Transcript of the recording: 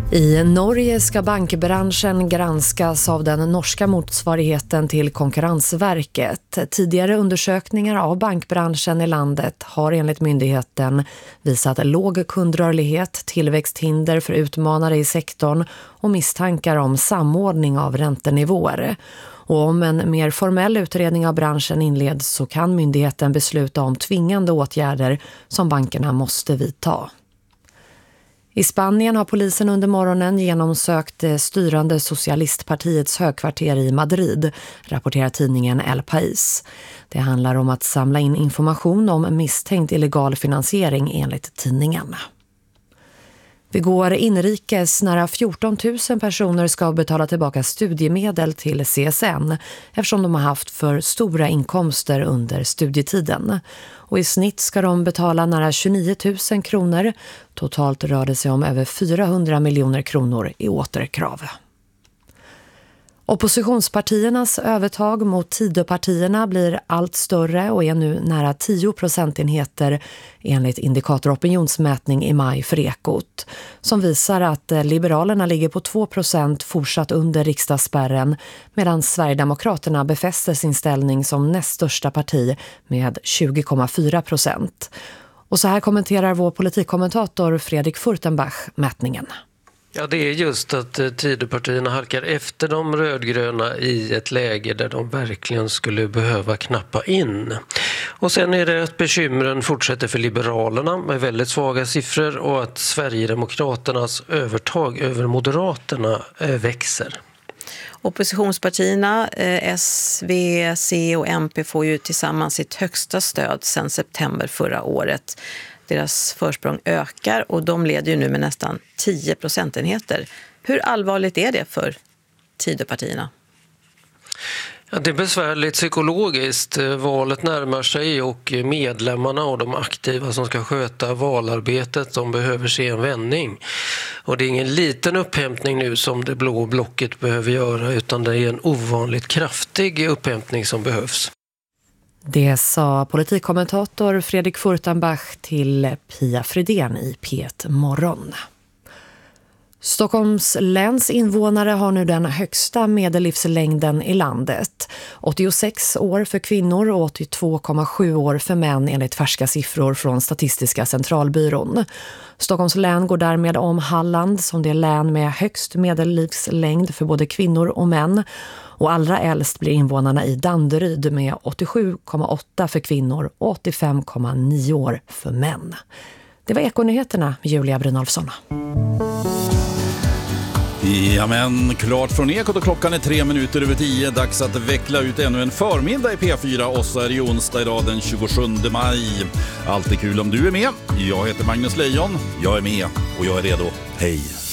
I Norge ska bankbranschen granskas av den norska motsvarigheten till Konkurrensverket. Tidigare undersökningar av bankbranschen i landet har enligt myndigheten visat låg kundrörlighet, tillväxthinder för utmanare i sektorn och misstankar om samordning av räntenivåer. Och om en mer formell utredning av branschen inleds så kan myndigheten besluta om tvingande åtgärder som bankerna måste vidta. I Spanien har polisen under morgonen genomsökt styrande socialistpartiets högkvarter i Madrid, rapporterar tidningen El País. Det handlar om att samla in information om misstänkt illegal finansiering enligt tidningen. Vi går inrikes, nära 14 000 personer ska betala tillbaka studiemedel till CSN eftersom de har haft för stora inkomster under studietiden. Och i snitt ska de betala nära 29 000 kronor. Totalt rör det sig om över 400 miljoner kronor i återkrav. Oppositionspartiernas övertag mot Tidöpartierna blir allt större och är nu nära 10 procentenheter enligt indikator opinionsmätning i maj för Ekot, som visar att Liberalerna ligger på 2% fortsatt under riksdagsspärren medan Sverigedemokraterna befäster sin ställning som näst största parti med 20,4%. Och så här kommenterar vår politikkommentator Fredrik Furtenbach mätningen. Ja, det är just att Tidöpartierna halkar efter de rödgröna i ett läge där de verkligen skulle behöva knappa in. Och sen är det att bekymren fortsätter för Liberalerna med väldigt svaga siffror och att Sverigedemokraternas övertag över Moderaterna växer. Oppositionspartierna S, V, C och MP får ju tillsammans sitt högsta stöd sedan september förra året. Deras försprång ökar och de leder ju nu med nästan 10 procentenheter. Hur allvarligt är det för Tidöpartierna? Ja, det är besvärligt psykologiskt. Valet närmar sig och medlemmarna och de aktiva som ska sköta valarbetet, de behöver se en vändning. Och det är ingen liten upphämtning nu som det blå blocket behöver göra, utan det är en ovanligt kraftig upphämtning som behövs. Det sa politikkommentator Fredrik Furtenbach till Pia Fridén i P1 Morgon. Stockholms läns invånare har nu den högsta medellivslängden i landet. 86 år för kvinnor och 82,7 år för män enligt färska siffror från Statistiska centralbyrån. Stockholms län går därmed om Halland som det län med högst medellivslängd för både kvinnor och män. Och allra äldst blir invånarna i Danderyd med 87,8 för kvinnor och 85,9 år för män. Det var Ekonyheterna med Julia Brynolfsson. Ja, men klart från Ekot och klockan är 3:03. Dags att veckla ut ännu en förmiddag i P4 och så är det onsdag idag den 27 maj. Alltid kul om du är med. Jag heter Magnus Lejon, jag är med och jag är redo. Hej!